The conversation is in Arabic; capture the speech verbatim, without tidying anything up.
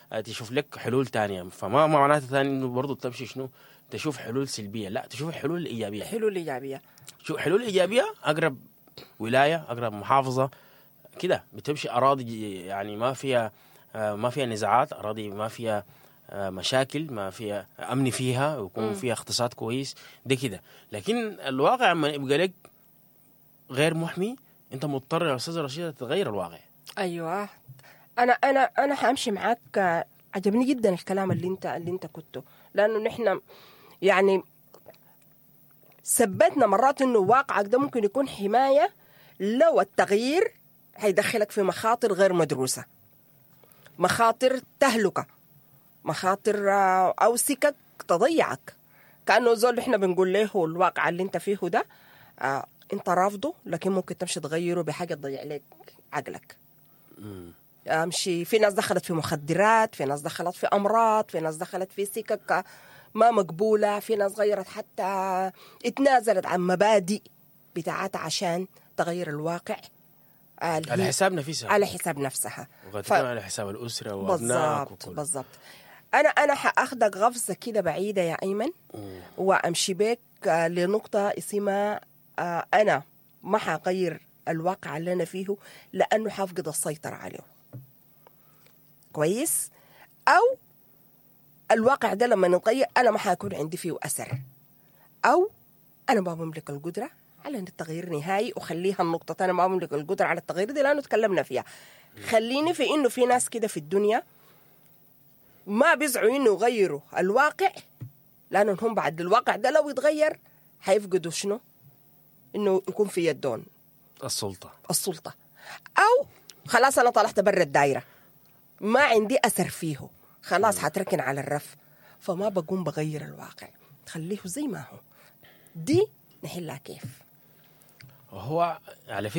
آه، تشوف لك حلول تانية. فما ما معناته ثاني انه برضه تمشي شنو تشوف حلول سلبية، لا تشوف الحلول الإيجابية. حلول إيجابية. شو حلول إيجابية؟ أقرب ولاية، أقرب محافظة كده بتمشي أراضي يعني ما فيها آه، ما فيها نزاعات، أراضي ما فيها آه، مشاكل، ما فيها أمن فيها، ويكون فيها اقتصاد كويس، ده كده. لكن الواقع لما يبقى لك غير محمي، أنت مضطر يا أستاذ رشيد تغير الواقع. أيوة، أنا أنا أنا حأمشي معاك. آه، عجبني جدا الكلام اللي أنت اللي أنت كنته، لأنه نحن يعني ثبتنا مرات إنه واقعك ده ممكن يكون حماية لو التغيير هيدخلك في مخاطر غير مدروسة، مخاطر تهلكة، مخاطر آه، أو سكك تضيعك. كأنه زول إحنا بنقول له الواقع اللي أنت فيه ده آه أنت رافضه، لكن ممكن تمشي تغيره بحاجة تضيع لك عقلك. امشي، في ناس دخلت في مخدرات، في ناس دخلت في امراض، في ناس دخلت في سكك ما مقبوله، في ناس غيرت حتى اتنازلت عن مبادئ بتاعتها عشان تغير الواقع آه على حساب نفسها، على حساب نفسها، وقد تكون على حساب الأسرة وأبنائك بالضبط وكل. بالضبط. انا انا حاخدك غفزه كده بعيده يا ايمن، وامشي بك آه لنقطه اسمها آه انا ما حغير الواقع اللي انا فيه لانه حافقد السيطره عليه. كويس؟ أو الواقع ده لما نتغير أنا ما حيكون عندي فيه أثر، أو أنا ما بملك القدرة على التغيير نهائي، وخليها النقطة أنا ما بملك القدرة على التغيير دي لأنه تكلمنا فيها. خليني في إنه في ناس كده في الدنيا ما بيزعوا إنه يغيروا الواقع، لأنهم هم بعد الواقع ده لو يتغير حيفقدوا شنو؟ إنه يكون في يدون السلطة السلطة، أو خلاص أنا طلعت برا الدائرة ما عندي أثر فيه، خلاص حتركن على الرف، فما بقوم بغير الواقع، خليه زي ما هو. دي نحلها كيف؟ هو على